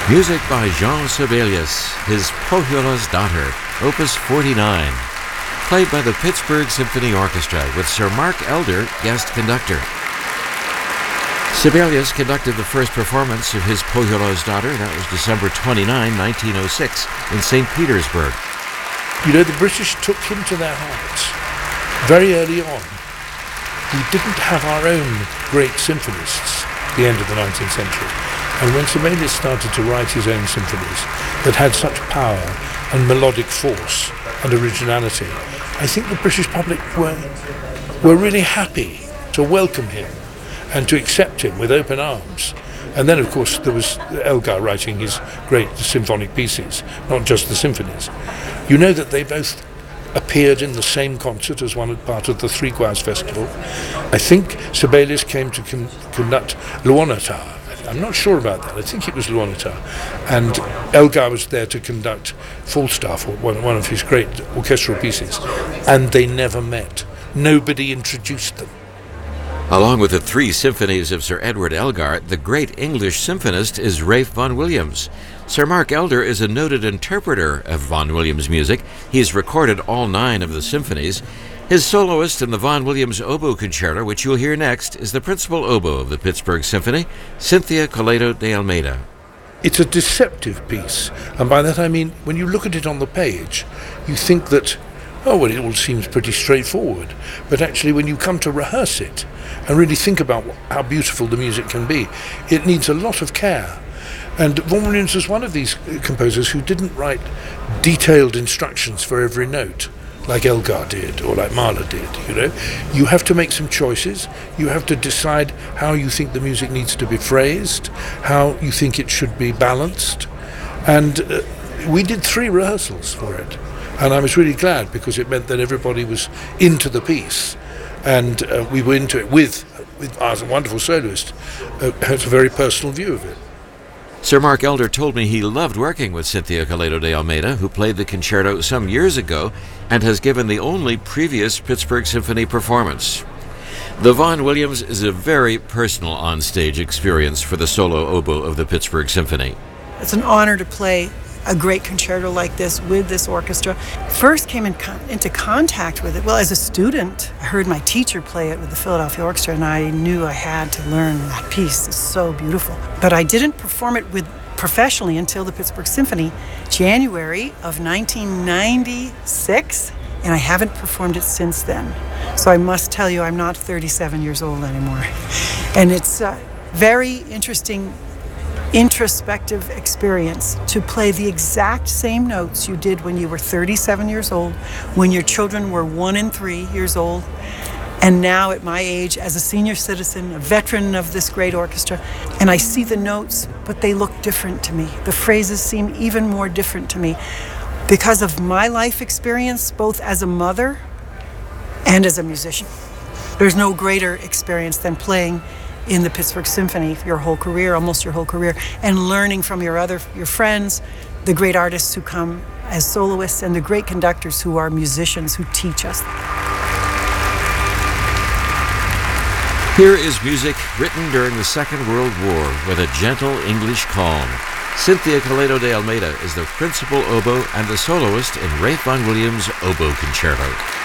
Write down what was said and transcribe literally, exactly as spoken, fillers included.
Music by Jean Sibelius, his Pohjola's Daughter, Opus forty-nine, played by the Pittsburgh Symphony Orchestra with Sir Mark Elder, guest conductor. Sibelius conducted the first performance of his Pohjola's Daughter. That was December twenty-ninth, nineteen oh six, in Saint Petersburg. You know, the British took him to their hearts very early on. We didn't have our own great symphonists at the end of the nineteenth century. And when Sibelius started to write his own symphonies that had such power and melodic force and originality, I think the British public were, were really happy to welcome him and to accept him with open arms. And then, of course, there was Elgar writing his great symphonic pieces, not just the symphonies. You know that they both appeared in the same concert as one part of the Three Choirs Festival. I think Sibelius came to con- conduct Luonatar. I'm not sure about that. I think it was Luonatar. And Elgar was there to conduct Falstaff, one, one of his great orchestral pieces. And they never met. Nobody introduced them. Along with the three symphonies of Sir Edward Elgar, the great English symphonist is Ralph Vaughan Williams. Sir Mark Elder is a noted interpreter of Vaughan Williams music. He's recorded all nine of the symphonies. His soloist in the Vaughan Williams Oboe Concerto, which you'll hear next, is the principal oboe of the Pittsburgh Symphony, Cynthia Coleto de Almeida. It's a deceptive piece, and by that I mean when you look at it on the page, you think that, oh, well, it all seems pretty straightforward. But actually, when you come to rehearse it and really think about how beautiful the music can be, it needs a lot of care. And Vaughan Williams was one of these composers who didn't write detailed instructions for every note, like Elgar did or like Mahler did, you know. You have to make some choices. You have to decide how you think the music needs to be phrased, how you think it should be balanced. And uh, we did three rehearsals for it. And I was really glad because it meant that everybody was into the piece. And uh, we were into it with, with our wonderful soloist, who uh, has a very personal view of it. Sir Mark Elder told me he loved working with Cynthia Coleto de Almeida, who played the concerto some years ago and has given the only previous Pittsburgh Symphony performance. The Vaughan Williams is a very personal onstage experience for the solo oboe of the Pittsburgh Symphony. It's an honor to play a great concerto like this with this orchestra. First came in con- into contact with it, well, as a student. I heard my teacher play it with the Philadelphia Orchestra, and I knew I had to learn that piece. It's so beautiful. But I didn't perform it with professionally until the Pittsburgh Symphony, January of nineteen ninety-six, and I haven't performed it since then. So I must tell you, I'm not thirty-seven years old anymore. And it's a very interesting introspective experience to play the exact same notes you did when you were thirty-seven years old, when your children were one and three years old, and now at my age as a senior citizen, a veteran of this great orchestra, and I see the notes, but they look different to me. The phrases seem even more different to me because of my life experience, both as a mother and as a musician. There's no greater experience than playing in the Pittsburgh Symphony your whole career, almost your whole career, and learning from your other your friends, the great artists who come as soloists, and the great conductors who are musicians who teach us. Here is music written during the Second World War with a gentle English calm. Cynthia Coleto de Almeida is the principal oboe and the soloist in Ralph Vaughan Williams' Oboe Concerto.